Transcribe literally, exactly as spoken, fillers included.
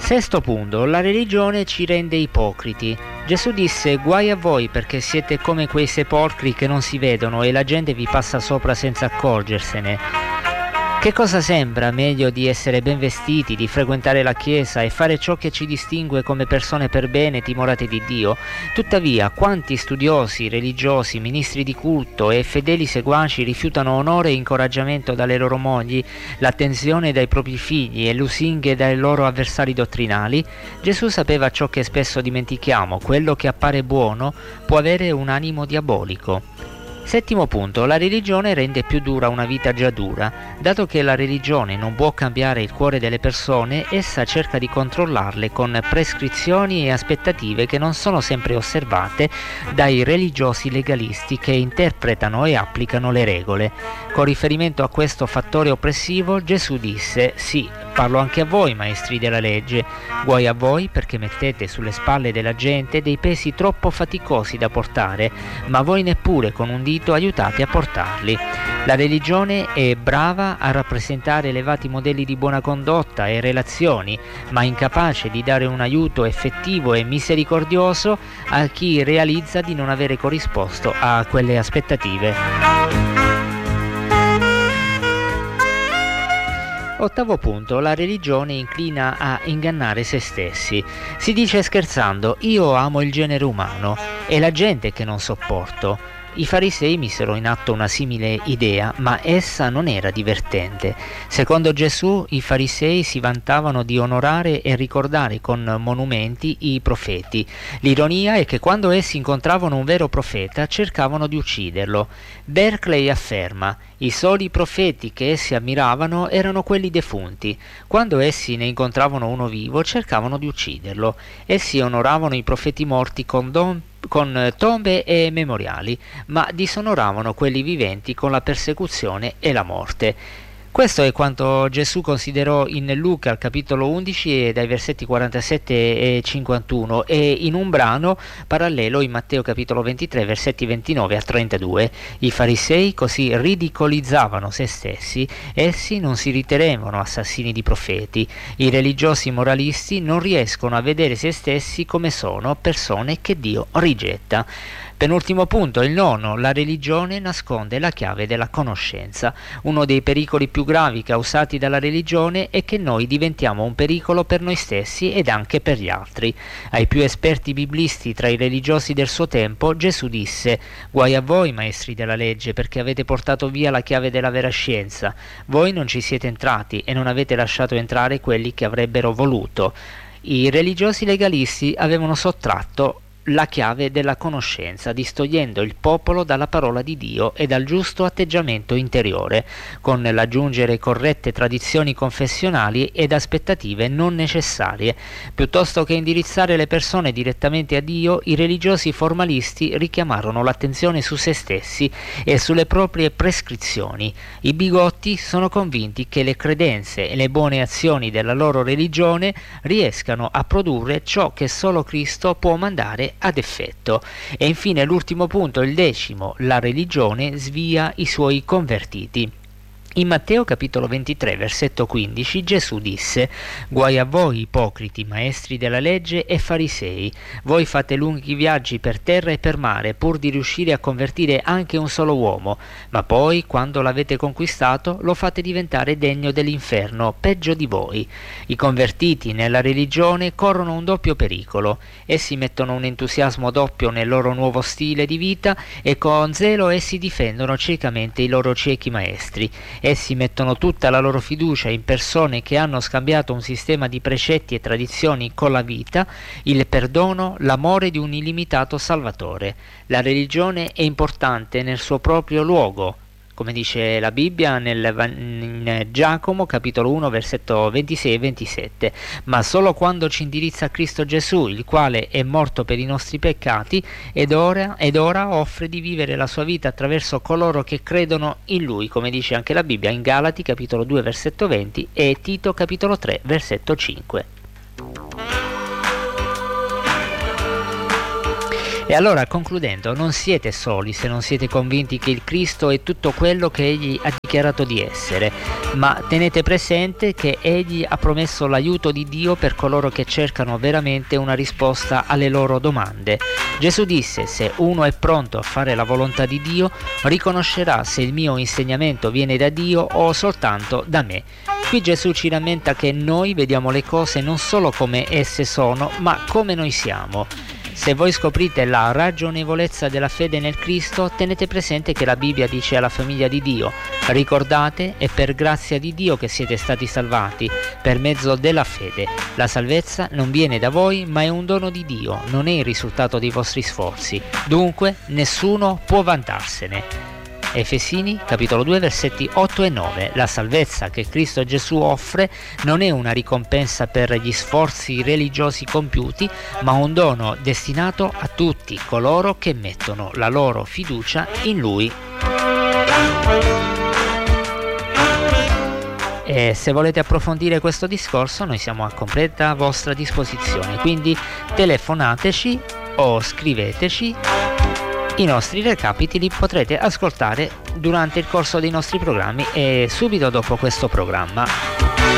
Sesto punto, la religione ci rende ipocriti. Gesù disse: guai a voi perché siete come quei sepolcri che non si vedono e la gente vi passa sopra senza accorgersene. Che cosa sembra meglio di essere ben vestiti, di frequentare la chiesa e fare ciò che ci distingue come persone per bene timorate di Dio? Tuttavia, quanti studiosi, religiosi, ministri di culto e fedeli seguaci rifiutano onore e incoraggiamento dalle loro mogli, l'attenzione dai propri figli e lusinghe dai loro avversari dottrinali? Gesù sapeva ciò che spesso dimentichiamo: quello che appare buono può avere un animo diabolico. Settimo punto, la religione rende più dura una vita già dura. Dato che la religione non può cambiare il cuore delle persone, essa cerca di controllarle con prescrizioni e aspettative che non sono sempre osservate dai religiosi legalisti che interpretano e applicano le regole. Con riferimento a questo fattore oppressivo, Gesù disse: sì, parlo anche a voi, maestri della legge, guai a voi perché mettete sulle spalle della gente dei pesi troppo faticosi da portare, ma voi neppure con un dito aiutate a portarli. La religione è brava a rappresentare elevati modelli di buona condotta e relazioni, ma incapace di dare un aiuto effettivo e misericordioso a chi realizza di non avere corrisposto a quelle aspettative. Ottavo punto, la religione inclina a ingannare se stessi. Si dice scherzando: io amo il genere umano, è la gente che non sopporto. I farisei misero in atto una simile idea, ma essa non era divertente. Secondo Gesù, i farisei si vantavano di onorare e ricordare con monumenti i profeti. L'ironia è che quando essi incontravano un vero profeta, cercavano di ucciderlo. Berkeley afferma: i soli profeti che essi ammiravano erano quelli defunti. Quando essi ne incontravano uno vivo, cercavano di ucciderlo. Essi onoravano i profeti morti con don con tombe e memoriali, ma disonoravano quelli viventi con la persecuzione e la morte. Questo è quanto Gesù considerò in Luca al capitolo undici e dai versetti quarantasette e cinquantuno e in un brano parallelo in Matteo capitolo ventitré versetti ventinove a trentadue. I farisei così ridicolizzavano se stessi, essi non si ritenevano assassini di profeti. I religiosi moralisti non riescono a vedere se stessi come sono persone che Dio rigetta. Penultimo punto, il nono, la religione nasconde la chiave della conoscenza. Uno dei pericoli più gravi causati dalla religione è che noi diventiamo un pericolo per noi stessi ed anche per gli altri. Ai più esperti biblisti tra i religiosi del suo tempo, Gesù disse: guai a voi, maestri della legge, perché avete portato via la chiave della vera scienza. Voi non ci siete entrati e non avete lasciato entrare quelli che avrebbero voluto. I religiosi legalisti avevano sottratto la chiave della conoscenza, distogliendo il popolo dalla parola di Dio e dal giusto atteggiamento interiore, con l'aggiungere corrette tradizioni confessionali ed aspettative non necessarie. Piuttosto che indirizzare le persone direttamente a Dio, i religiosi formalisti richiamarono l'attenzione su se stessi e sulle proprie prescrizioni. I bigotti sono convinti che le credenze e le buone azioni della loro religione riescano a produrre ciò che solo Cristo può mandare ad effetto. E infine l'ultimo punto, il decimo, la religione svia i suoi convertiti. In Matteo capitolo ventitré versetto quindici Gesù disse: guai a voi ipocriti, maestri della legge e farisei, voi fate lunghi viaggi per terra e per mare pur di riuscire a convertire anche un solo uomo, ma poi quando l'avete conquistato lo fate diventare degno dell'inferno, peggio di voi. I convertiti nella religione corrono un doppio pericolo: essi mettono un entusiasmo doppio nel loro nuovo stile di vita e con zelo essi difendono ciecamente i loro ciechi maestri. Essi mettono tutta la loro fiducia in persone che hanno scambiato un sistema di precetti e tradizioni con la vita, il perdono, l'amore di un illimitato Salvatore. La religione è importante nel suo proprio luogo, come dice la Bibbia nel, in Giacomo capitolo uno versetto ventisei e ventisette, ma solo quando ci indirizza a Cristo Gesù, il quale è morto per i nostri peccati ed ora, ed ora offre di vivere la sua vita attraverso coloro che credono in Lui, come dice anche la Bibbia in Galati capitolo due versetto venti e Tito capitolo tre versetto cinque. E allora, concludendo, non siete soli se non siete convinti che il Cristo è tutto quello che Egli ha dichiarato di essere, ma tenete presente che Egli ha promesso l'aiuto di Dio per coloro che cercano veramente una risposta alle loro domande. Gesù disse: se uno è pronto a fare la volontà di Dio, riconoscerà se il mio insegnamento viene da Dio o soltanto da me. Qui Gesù ci rammenta che noi vediamo le cose non solo come esse sono, ma come noi siamo. Se voi scoprite la ragionevolezza della fede nel Cristo, tenete presente che la Bibbia dice alla famiglia di Dio: ricordate, è per grazia di Dio che siete stati salvati, per mezzo della fede. La salvezza non viene da voi, ma è un dono di Dio, non è il risultato dei vostri sforzi. Dunque, nessuno può vantarsene. Efesini capitolo due versetti otto e nove. La salvezza che Cristo Gesù offre non è una ricompensa per gli sforzi religiosi compiuti, ma un dono destinato a tutti coloro che mettono la loro fiducia in Lui. E se volete approfondire questo discorso, noi siamo a completa vostra disposizione, quindi telefonateci o scriveteci. I nostri recapiti li potrete ascoltare durante il corso dei nostri programmi e subito dopo questo programma.